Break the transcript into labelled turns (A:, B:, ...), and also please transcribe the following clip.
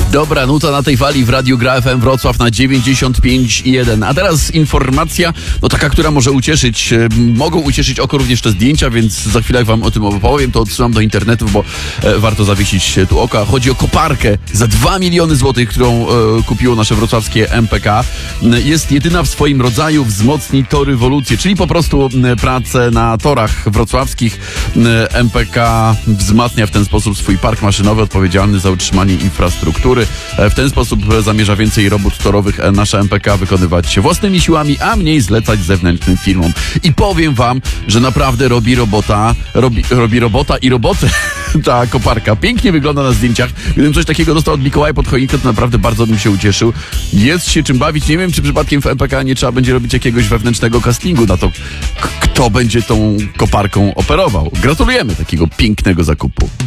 A: Dobra nuta na tej fali w Radiu Gra FM Wrocław na 95,1. A teraz informacja, taka, która może ucieszyć, mogą ucieszyć oko również te zdjęcia, więc za chwilę jak wam o tym opowiem, to odsyłam do internetu, bo warto zawiesić tu oka. Chodzi o koparkę za 2 miliony złotych, którą kupiło nasze wrocławskie MPK. Jest jedyna w swoim rodzaju, wzmocni to rewolucję, czyli po prostu pracę na torach wrocławskich. MPK wzmacnia w ten sposób swój park maszynowy odpowiedzialny za utrzymanie infrastruktury. W ten sposób zamierza więcej robót torowych nasze MPK wykonywać własnymi siłami, a mniej zlecać zewnętrznym firmom. I powiem wam, że naprawdę robi robota i robotę ta koparka. Pięknie wygląda na zdjęciach. Gdybym coś takiego dostał od Mikołaja pod choinkę, to naprawdę bardzo bym się ucieszył. Jest się czym bawić. Nie wiem, czy przypadkiem w MPK nie trzeba będzie robić jakiegoś wewnętrznego castingu na to, kto będzie tą koparką operował. Gratulujemy takiego pięknego zakupu.